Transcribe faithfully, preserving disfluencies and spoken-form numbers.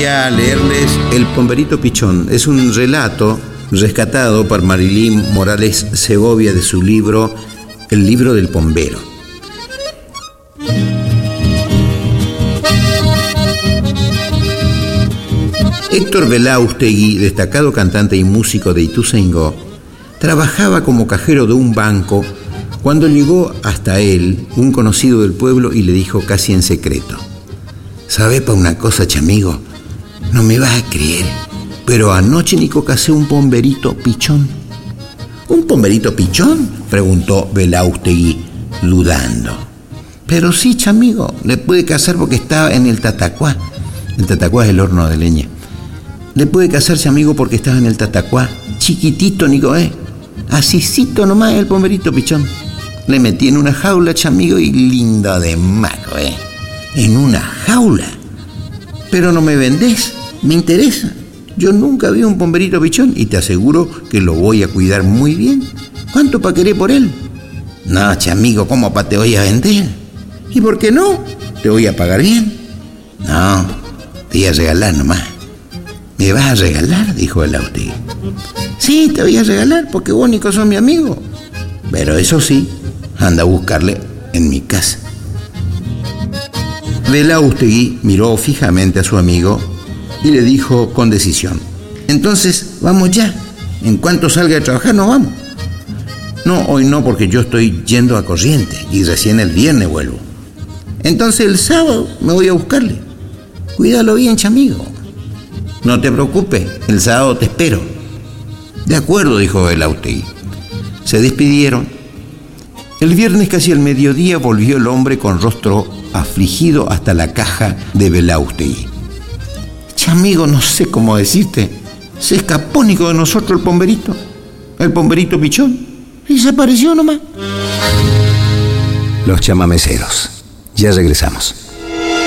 voy a leerles El Pomberito Pichón. Es un relato rescatado por Marilyn Morales Segovia de su libro El libro del pombero. Héctor Belaústegui, destacado cantante y músico de Ituzaingó, trabajaba como cajero de un banco cuando llegó hasta él un conocido del pueblo y le dijo casi en secreto: ¿Sabés pa' una cosa, chamigo? No me vas a creer, pero anoche Nico casé un pomberito pichón. ¿Un pomberito pichón?, preguntó Belaústegui, dudando. Pero sí, chamigo, le pude casar porque estaba en el tatacuá. El tatacuá es el horno de leña. Le pude casarse, amigo, porque estaba en el tatacuá. Chiquitito, Nico, ¿eh? Asícito nomás el pomberito pichón. Le metí en una jaula, chamigo, y lindo de maco, ¿eh? En una jaula. Pero no me vendés, me interesa. Yo nunca vi un pomberito pichón y te aseguro que lo voy a cuidar muy bien. ¿Cuánto pa' querer por él? No, chamigo, ¿cómo pa' te voy a vender? ¿Y por qué no? Te voy a pagar bien. No, te voy a regalar nomás. ¿Me vas a regalar?, dijo el Auti. Sí, te voy a regalar porque vos, Nico, sos mi amigo. Pero eso sí, anda a buscarle en mi casa. Belaústegui miró fijamente a su amigo y le dijo con decisión: entonces, vamos ya. En cuanto salga de trabajar, nos vamos. No, hoy no, porque yo estoy yendo a Corrientes y recién el viernes vuelvo. Entonces el sábado me voy a buscarle. Cuídalo bien, chamigo. No te preocupes, el sábado te espero. De acuerdo, dijo Belaústegui. Se despidieron. El viernes casi al mediodía volvió el hombre con rostro afligido hasta la caja de Belaústegui. Chamigo, no sé cómo decirte. Se escapó, Nico, de nosotros el pomberito. El pomberito pichón. Y se apareció nomás. Los chamameceros. Ya regresamos.